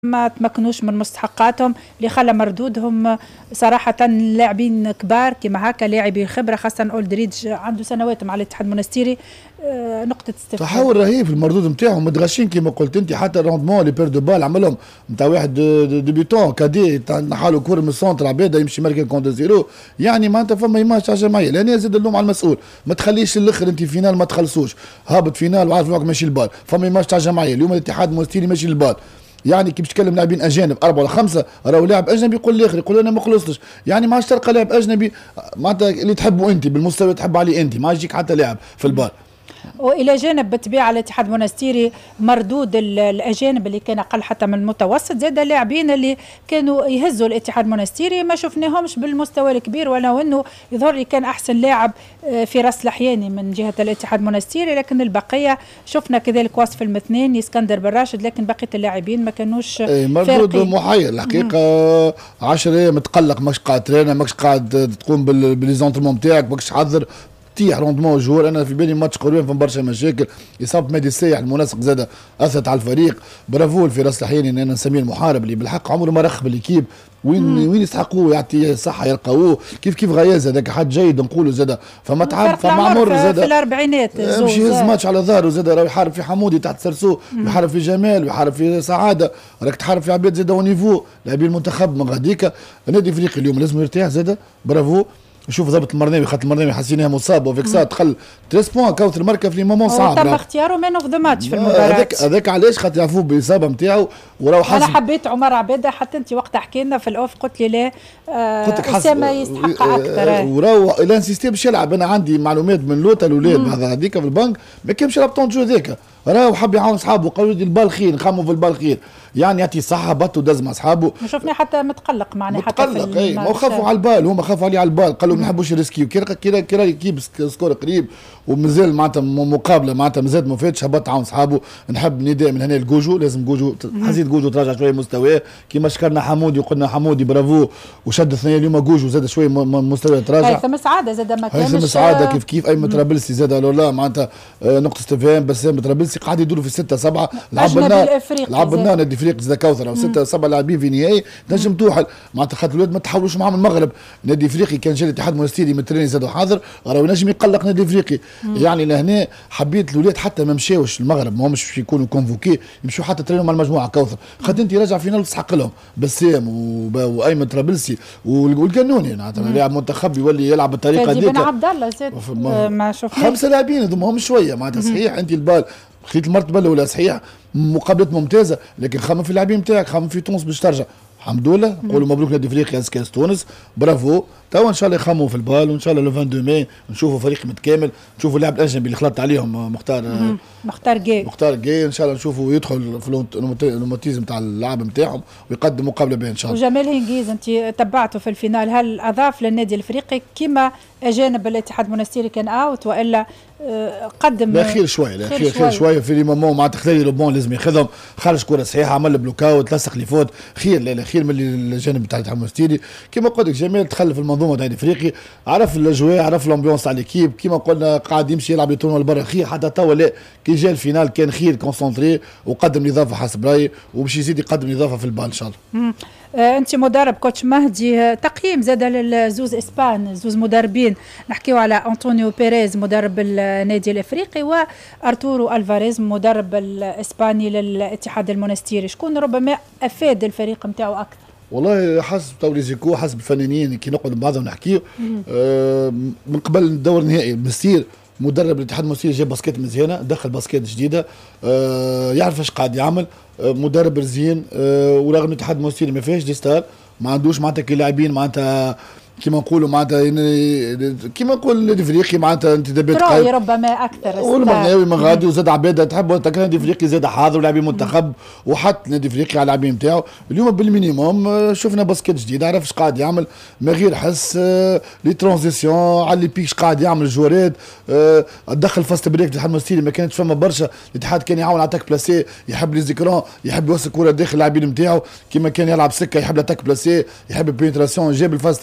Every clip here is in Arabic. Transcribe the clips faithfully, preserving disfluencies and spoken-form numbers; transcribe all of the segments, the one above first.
ما تمكنوش من مستحقاتهم اللي خلى مردودهم صراحة لاعبين كبار كما هكا لاعبين خبرة، خاصة اولدريدج عنده سنوات مع الاتحاد المنستيري. آه نقطة استفهام. تحول رهيب في المردود نتاعهم، متغشين كما قلت انت، حتى الروندمون لي بير دو بال عملهم نتاع واحد ديبيتون كادي نحالوا كور من السونتر عباده يمشي ماركي كونت زيرو، يعني معناتها فما ايماج تاع جمعيه، لان زاد اللوم على المسؤول، ما تخليش الاخر انت فينال ما تخلصوش، هابط فينال وعارف روحك ماشي البال، فما ايماج تاع جمعيه، اليوم الاتحاد المنستيري ماشي البال. يعني كي باش تكلم لاعبين اجانب اربعه ولا خمسه، راهو لاعب اجنبي يقول الاخر يقول انا ما خلصتش، يعني ما عادش تلقى لاعب اجنبي معناتها اللي تحبه انت بالمستوى اللي تحب عليه انت، ما عادش يجيك حتى لاعب في البال. والى جانب بالطبيعه الاتحاد المنستيري مردود الاجانب اللي كان اقل حتى من المتوسط، زاد اللاعبين اللي كانوا يهزوا الاتحاد المنستيري ما شفناهمش بالمستوى الكبير، ولو انه يظهر لي كان احسن لاعب في راس الحياني من جهه الاتحاد المنستيري، لكن البقيه شفنا كذلك وصف المثنين اسكندر بن راشد، لكن بقيه اللاعبين ما كانوش اي مردود محير الحقيقه. عشرة ايام متقلق، ماكش قاعد ترينا، ماكش قاعد تقوم بالليزونترمون نتاعك، ماكش تحضر تيح روندمون جوور. انا في بالي ماتش قريب في برشا مشاكل، اصابه مهدي السايح المناسق زاد اثرت على الفريق. برافو في راس الحين ان انا نسميه المحارب اللي بالحق عمره ما رخ بالاكيب، وين مم. وين يستحقوه يعطي صحه يلقاوه، كيف كيف غياز هذاك حد جيد نقولوا زاد، فما تعب فما عمر زاد في الاربعينات مش يهز ماتش على ظهره زاد، راه يحارب في حمودي تحت سرسو، يحارب في جمال، ويحارب في سعاده، راك تحارب في عباد زاد ونيفو لاعبين المنتخب من غاديكا. نادي افريقيا اليوم لازم يرتاح زاد. برافو. شوف ضبط المرناوي، خاطر المرناوي حسيناه مصاب وفيكسا دخل ثلاث بوان كوثر الماركه في مومون صعب، تم اختياره مان اوف ذا ماتش في المباراه. هذاك هذاك علاش خاطر يعرفوه بالاصابه نتاعو وراهو حسب. انا حبيت عمر عباده، حتى انت وقت حكينا في الاوف قلت لي لا آه اسامه يستحق اكثر، وراهو الانسيستي باش يلعب. انا عندي معلومات من لوطا الاولاد بعد هذيك في البنك ما كانش يلعب طون جو ذاك، راهو حب يعاون صحابه، قالوا لي البال خير نخموا في البال خير، يعني يعطي صحه بط ودز مع صحابه. ما شفناه حتى متقلق معنا، حتى متقلق اي ما خافوا على البال، هما خافوا عليه على البال، قالوا ما نحبوش الريسكيو، كي كي كي يجيب سكور قريب ومازال معناتها مقابله معناتها مازال ما فاتش، هبط عاون صحابه. نحب نداء من هنا لجوجو، لازم جوجو حزيد جوجو تراجع شويه مستواه، كيما شكرنا حمودي وقلنا حمودي برافو وشد الثانيه، اليوم جوجو زاد شويه مستواه تراجع. هيثم سعاده زاد ما كانش، هيثم سعاده كيف كيف ايمن طرابلسي زاد لا معناتها نقطه استفهام، بس ايمن طرابلسي قاعد يدور في ستة سبعة، لعب لنا لعب لنا نادي افريقيا زاد كوثر او ستة سبعة لاعبين في نهائي تنجم توحل معناتها، خاطر الولاد ما تحاولوش معاهم المغرب. نادي افريقي كان جا الاتحاد المنستيري متريني زاد حاضر، راهو ينجم يقلق نادي افريقي. يعني لهنا حبيت الولاد حتى ما مشاوش المغرب، ما همش يكونوا كونفوكي، يمشوا حتى ترينوا مع المجموعه كوثر، خاطر انت راجع فينال تستحق لهم بسام وايمن طرابلسي والقانوني معناتها لاعب منتخب يولي يلعب بالطريقه هذيك. بن عبد الله زاد ما شفناش خمسه لاعبين هذوما هم شويه معناتها صحيح. انت البال خذيت المرتبه الاولى صحيح، مقابلات ممتازه، لكن خمم في اللاعبين نتاعك، خمم في تونس باش ترجع. الحمد لله نقولوا مبروك نادي افريقيا كاس تونس، برافو. توا ان شاء الله يخموا في البال، وان شاء الله لو اثنين وعشرين ماي نشوفوا فريق متكامل، نشوفوا اللاعب الاجنبي اللي خلطت عليهم مختار مختار جاي مختار جاي ان شاء الله نشوفوا يدخل في الروماتيزم تاع اللعب نتاعهم ويقدم مقابله بين ان شاء الله. وجمال هنجيز انت تبعته في الفينال، هل اضاف للنادي الافريقي كما اجانب الاتحاد المنستيري كان اوت، والا قدم؟ لا خير شويه، لا خير خير شويه في لي مومون معناتها خلال لوبون لازم ياخذهم، خرج كره صحيحه، عمل بلوك اوت، لصق لي فوت، خير لا لا خير من الجانب تاع الاتحاد المنستيري. كما قلت لك جمال دخل في المنظومه تاع الافريقي، عرف الاجواء، عرف الامبيونس تاع ليكيب، كما قلنا قاعد يمشي يلعب يتونو لبرا، خير حتى توا لا كي جا الفينال كان خير كونسونتري وقدم اضافه حسب رايي، وباش يزيد يقدم اضافه في البال ان شاء الله. آه انت مدرب كوتش مهدي، تقييم زاد للزوز اسبان، زوز مدربين، نحكيو على انطونيو بيريز مدرب النادي الافريقي وارتورو الفاريز مدرب الاسباني للاتحاد المنستيري، شكون ربما افاد الفريق نتاعو اكثر؟ والله حسب توريزيكو، حسب الفنانين كي نقعد مع بعضهم نحكيو. آه من قبل الدور النهائي مستير مدرب الاتحاد المنستيري جاب باسكيت مزيانه، دخل باسكيت جديده، آه يعرف ايش قاعد يعمل، آه مدرب رزين، آه ورغم الاتحاد المنستيري ما فيهاش دي ستار، ما عندوش معناتها كي لاعبين معناتها كيما نقولوا معناتها كيما نقول نادي افريقي معناتها انتدابات قوي ربما اكثر، والمرناوي من غادي وزاد عباده تحب نادي افريقي زاد حاضر ولاعبين منتخب، وحط نادي افريقي على اللاعبين نتاعو. اليوم بالمينيموم شفنا باسكيت جديد، عرف اش قاعد يعمل من غير حس، لي ترانزيسيون على لي بيكش قاعد يعمل جوارات، دخل فاست بريك الاتحاد المنستيري ما كانتش فما برشا، الاتحاد كان يعاون على تاك بلاسي، يحب لي زيكرون، يحب يوصل كره داخل اللاعبين نتاعو، كيما كان يلعب سكه يحب لاتاك بلاسي، يحب البينتراسيون، جاب الفاست بريك، جاب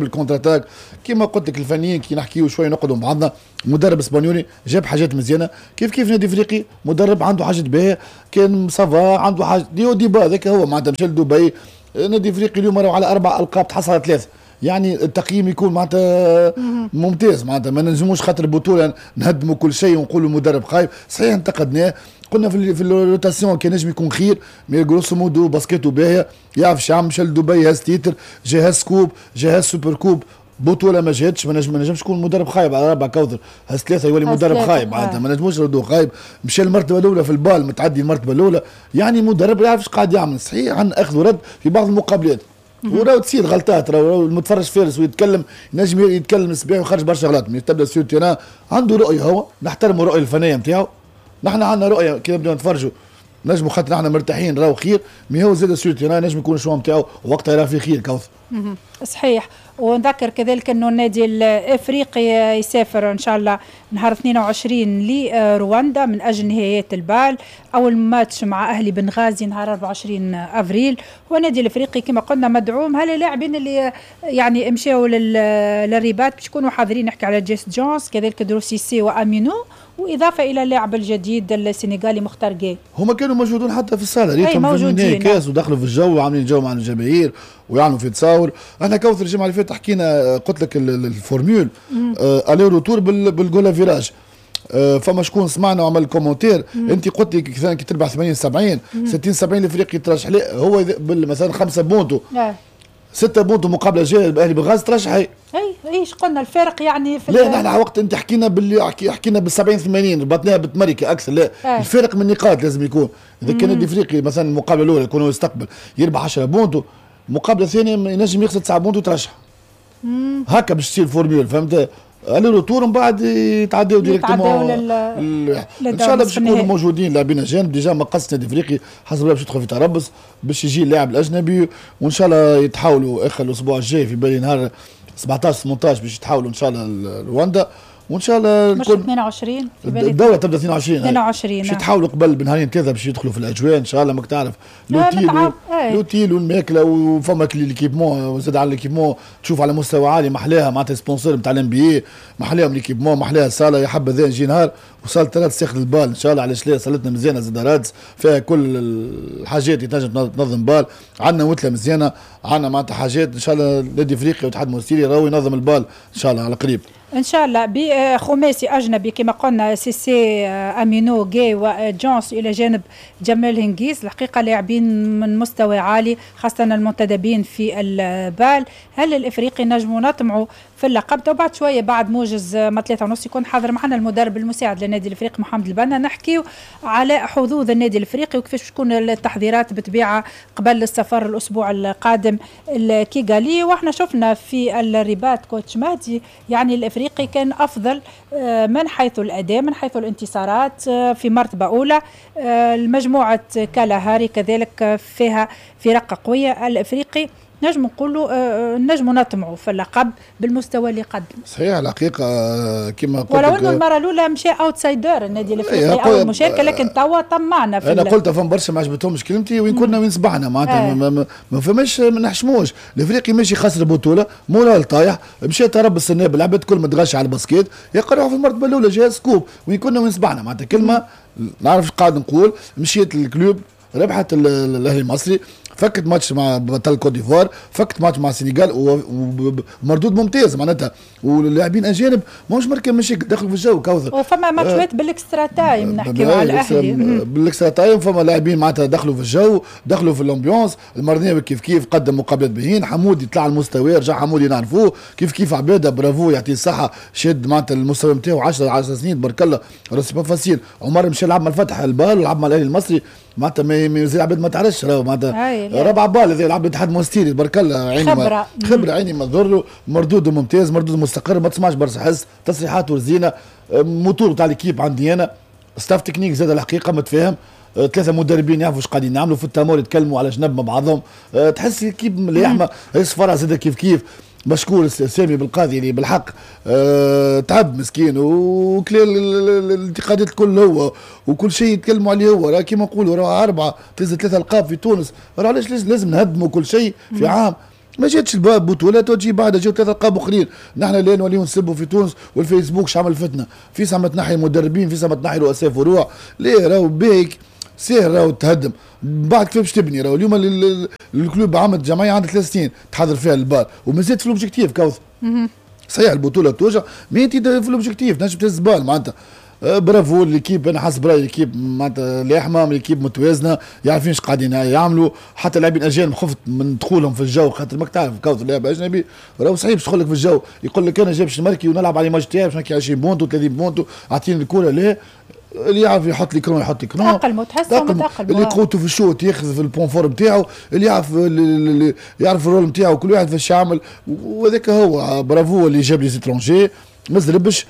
الكونتر اتاك. كيما قلت لك الفنيين كي نحكيو شويه نقعدوا مع بعضنا. مدرب اسبانيولي جاب حاجات مزيانه، كيف كيف نادي افريقي مدرب عنده حاجات باهيه، كان سافا عنده حاجه ديو ديبا هذاك هو معناتها مشى لدبي. نادي افريقي اليوم راهو على اربع القاب تحصل على ثلاثه، يعني التقييم يكون معناتها ممتاز. معناتها ما نجموش خاطر البطوله نهدموا كل شيء ونقولوا مدرب خايب. صحيح انتقدناه، قلنا في في الروتاسيون كان نجم يكون خير، مي جروسو مودو باسكيتو باهيه، يعرف شعب. مشى لدبي هاز تيتر، جهاز كوب، جهاز سوبر كوب، بطوله ما جاتش. ما نجم ما نجمش يكون مدرب خايب على اربع كوثر، هاز ثلاثه يولي مدرب خايب معناتها. ما نجموش نردوه خايب. مشى المرتبه الاولى في البال، متعدي المرتبه الاولى، يعني مدرب يعرف ايش قاعد يعمل. صحيح عن اخذ ورد في بعض المقابلات، وراو تصير غلطات، راهو المتفرج فارس ويتكلم نجم يتكلم صباح ويخرج برشا غلط. من تبدا سيو تيران عنده رؤيه، هو نحترموا الرؤيه الفنيه نتاعو. نحن عندنا رؤيه كي نبداو نتفرجوا نجموا خاطر نحن مرتاحين راهو خير. مي هو زاد سيو تيران نجم يكون الشوا نتاعو وقتها راه في خير كوثر. صحيح. ونذكر كذلك انه النادي الافريقي يسافر ان شاء الله نهار اثنين وعشرين لرواندا من اجل نهائيات البال. اول ماتش مع اهلي بنغازي نهار أربعة وعشرين افريل. والنادي الافريقي كما قلنا مدعوم. هل اللاعبين اللي يعني مشاو للرباط باش يكونوا حاضرين؟ نحكي على جيس جونز كذلك دروسيسي وامينو، واضافه الى اللاعب الجديد السنغالي مختار جاي. هما كانوا موجودين حتى في الصاله، ريتهم في النهائي كاس ودخلوا في الجو وعاملين جو مع الجماهير ويعملوا في تصاور. احنا كوثر الجمعه اللي فاتت حكينا قلت لك الفورمول آه الي روتور بالجولا فيراج. آه فما شكون سمعنا وعمل كومنتير. انت قلت لي كي تربح ثمانين سبعين ستين سبعين الافريقي ترشح لا هو مثلا خمسه بونتو ستة بونتو مقابله جايه الاهلي بغاز ترشح. اي ايش قلنا الفرق يعني في لا نحن وقت انت حكينا باللي حكينا بال سبعين ثمانين ربطناها بالتمركه اكثر. لا آه. الفرق من النقاط لازم يكون. اذا كان النادي الافريقي مثلا المقابله الاولى يكون يستقبل يربح عشرة بونتو، مقابله ثانيه ينجم يخسر تسعة بونتو ترشح. هكا باش تصير الفورميول فهمت. الي روتور من بعد يتعداو ديريكتومون ان شاء الله باش يكونوا موجودين لاعبين اجانب. ديجا مقص النادي الافريقي حسب باش يدخل في تربص باش يجي اللاعب الاجنبي، وان شاء الله يتحاولوا اخر الاسبوع الجاي في بالي نهار سبعطاش ثمنطاش باش يتحاولوا ان شاء الله رواندا، وان شاء الله مش اثنين وعشرين الدوره تبدا اثنين وعشرين اثنين وعشرين باش يتحاولوا قبل بنهارين ثلاثه باش يدخلوا في الاجواء ان شاء الله. ماك تعرف لوتيل لوتيل والماكله وفما ليكيبمون وزاد على ليكيبمون تشوف على مستوى عالي محلاها معناتها سبونسور نتاع الام بي اي محلاهم ليكيبمون محلاها الصاله. يا حبذا نجي نهار وصلت ثلاث تاخذ البال ان شاء الله. علاش لا صلتنا مزيانه زاد رادس فيها كل الحاجات اللي تنجم تنظم بال. عندنا وتله مزيانه، عندنا معناتها حاجات ان شاء الله. نادي افريقيا والاتحاد المونستيري راهو ينظم البال ان شاء الله على قريب ان شاء الله. بخماسي اجنبي كما قلنا سيسي امينو جاي وجونس الى جانب جمال هنجيز. الحقيقه لاعبين من مستوى عالي خاصه المنتدبين في البال. هل الافريقي نجموا نطمعوا في اللقب؟ وبعد شويه بعد موجز ما ثلاثة ونص يكون حاضر معنا المدرب المساعد للنادي الافريقي محمد البنا، نحكيو على حظوظ النادي الافريقي وكيفاش تكون التحضيرات بتبيعها قبل السفر الاسبوع القادم الكيغالي. واحنا شفنا في الرباط كوتش مهدي يعني الافريقي كان افضل من حيث الاداء من حيث الانتصارات في مرتبه اولى. المجموعه كالاهاري كذلك فيها فرق قويه. الافريقي نجم نقولوا نجم نطمعوا في اللقب بالمستوى اللي قدم. صحيح الحقيقه كما قلت ولو انه المره الاولى مشى اوتسايدر النادي الافريقي اول مشاركه، لكن توا طمعنا في انا قلت فهم برشا ما عجبتهمش كلمتي وين كنا وين صبحنا معناتها. ما, ما, ما فماش ما نحشموش. الافريقي ماشي خسر بطوله مورال طايح مشى تربص الناب العباد كل ما تغش على الباسكيت يقرعوا في المرتبه الاولى جهاز كوب وين كنا وين صبحنا معناتها. كلمه نعرف قاعد نقول مشيت الكلوب ربحت الاهلي المصري فكت ماتش مع بطل كوت ديفوار فكت ماتش مع السنغال ومردود ممتاز معناتها. واللاعبين اجانب ماهوش مركب مشاكل دخلوا في الجو كوثر. وفما ماتشات آه بالاكسترا تايم نحكيو على الاهلي بالاكسترا تايم فما لاعبين معناتها دخلوا في الجو دخلوا في الامبيونس. المرناوي كيف كيف قدم مقابلات باهين. حمودي طلع المستوى رجع حمودي نعرفوه كيف كيف عباده برافو يعطيه الصحه شد معناتها المستوى نتاعو عشرة عشر سنين تبارك الله راسي با فاسيل. عمر مشى لعب مع الفتح البال ولعب مع الاهلي المصري معناتها ما زي العباد ما تعرفش راهو معناتها ربع بال زي العباد الاتحاد المونستيري تبارك الله عيني خبره خبره عيني ما تضر. مردود ممتاز مردود مستقر ما تسمعش برشا حس تصريحات ورزينه. موتور تاع الكيب عندي انا ستاف تكنيك زاد الحقيقه متفاهم. ثلاثه مدربين يعرفوا ايش قاعدين يعملوا في التمور يتكلموا على جنب مع بعضهم. تحس الكيب مليحمه. الصفاره زاد كيف كيف مشكور سامي بالقاضي اللي بالحق أه تعب مسكين وكل الانتقادات الكل هو وكل شيء يتكلموا عليه هو. راه كيما نقولوا راه اربعه تهز ثلاثه القاب في تونس. راه علاش لازم نهدموا كل شيء في عام؟ ما جاتش البطوله تجي بعد جاو ثلاثه القاب اخرين. نحن لا نوليو نسبوا في تونس والفيسبوك شعمل فتنه، في سما تنحي مدربين، في سما تنحي رؤساء فروع، ليه راهو بيك سير راهو تهدم بعد كيف باش تبني. راهو اليوم الكلوب عمل جمعيه عندها ثلاث سنين تحضر فيها البال ومازالت في الاوبجيكتيف كوثر. صحيح البطوله توجع مي انت في الاوبجيكتيف تنجم تهز بال معناتها. برافو ليكيب، انا حاسب رايي ليكيب معناتها لاحمه، ليكيب متوازنه، يعرفين ايش قاعدين يعملوا. حتى لاعبين اجانب خفت من دخولهم في الجو، خاطر ماك تعرف كوثر لاعب اجنبي راهو صعيب باش يدخل لك في الجو، يقول لك انا جايبش الماركي ونلعب على ماتش تاعي باش نحكي عشرين بونتو ثلاثين بونتو اعطيني الكوره. لا اللي يعرف يحط لي كرون يحط لي كرون، تاقلموا تحسوا متاقلموا. اللي قوته في الشوط ياخذ في البون فور نتاعو، اللي يعرف اللي يعرف الرول نتاعو، كل واحد فاش يعمل. وهذاك هو برافو اللي جاب لي زيترونجي ما زربش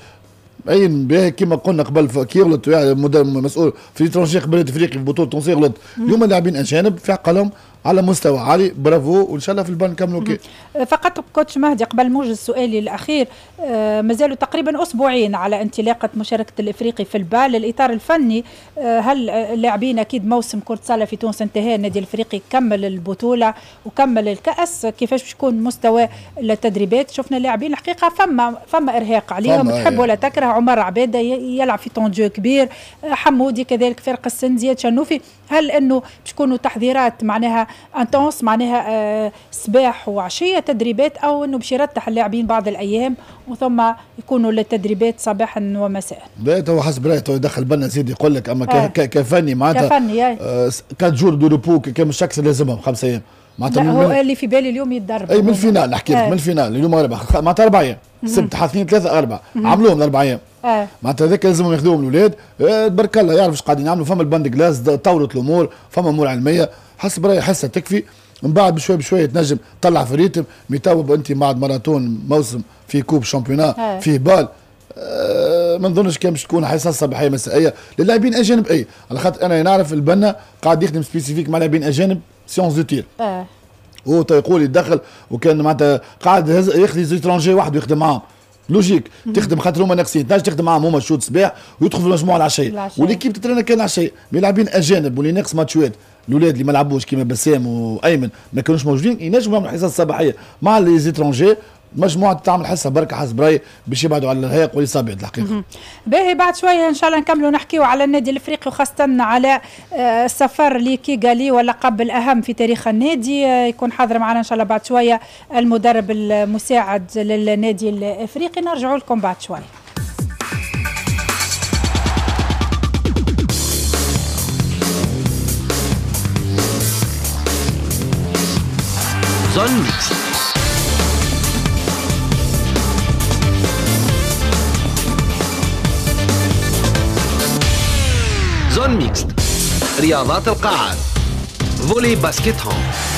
عين به كما قلنا قبل كي يغلط مسؤول في الترونجي قبل افريقيا في بطوله تونسيه غلط. اليوم اللاعبين اجانب في عقلهم على مستوى عالي، برافو وان شاء الله في البان نكملوا كي. فقط كوتش مهدي قبل موجز سؤالي الاخير، آه مازالوا تقريبا اسبوعين على انطلاقه مشاركه الافريقي في البال. الاطار الفني آه هل اللاعبين اكيد موسم كره السله في تونس انتهى، النادي الافريقي كمل البطوله وكمل الكاس، كيفاش باش يكون مستوى التدريبات؟ شفنا اللاعبين الحقيقه فما فما ارهاق عليهم، تحب ولا تكره. عمر عباده يلعب في طونجو كبير، حمودي كذلك، فرق السن زياد شنوفي. هل انه باش يكونوا تحضيرات معناها انتونس معناها آه صباح وعشيه تدريبات، او انه باش يرتاح اللاعبين بعض الايام وثم يكونوا للتدريبات صباحا ومساء؟ لا تو حسب رايي تو يدخل بالنا زيد يقول لك اما آه. كفني معناتها كفني آه كات جور دو ريبو كان مش شخص لازمهم خمسة ايام معناتها. لا هو اللي في بالي اليوم يتدرب اي من الفينال نحكي لك آه. من الفينال اليوم اربعه معناتها اربع ايام سبت حاثنين ثلاثه اربعه عملوهم الاربع ايام اه معناتها هذاك لازمهم ياخذوهم الاولاد. آه تبارك الله يعرف ايش قاعدين يعملوا. فما الباند كلاس طورت الامور، فما امور علميه حسب رايي حصه تكفي. من بعد بشوي بشوي تنجم تطلع في الريتم. ميتوب انت بعد ماراثون موسم في كوب شامبيونا فيه بال أه ما نظنش كان باش تكون حصه صباحيه مسائيه للاعبين اجانب. اي على خاطر انا نعرف البنا قاعد يخدم سبيسيفيك مع لاعبين اجانب سيونس دو تير. اه هو يقول يتدخل وكان معناتها قاعد ياخذ زيترونجي واحد ويخدم معاهم لوجيك. تخدم خاطر هما ناقصين تنجم تخدم معاهم هما شوط صباح ويدخل في المجموعه العشيه وليكيب تترينا كان العشيه. مي لاعبين اجانب واللي ناقص ماتشوات الاولاد اللي ما لعبوش كيما بسام وايمن ما كانوش موجودين ينجموا يعملوا حصص صباحيه مع لي زيترونجي. مجموعه تعمل حصه بركه حسب رايي باش يبعدوا على الارهاق والاصابات الحقيقه. باهي بعد شويه ان شاء الله نكملوا نحكيوا على النادي الافريقي وخاصه على السفر لكيغالي واللقب الاهم في تاريخ النادي. يكون حاضر معنا ان شاء الله بعد شويه المدرب المساعد للنادي الافريقي. نرجعوا لكم بعد شويه. زون ميكس زون ميكس رياضات القاعات، فولي باسكت هوم،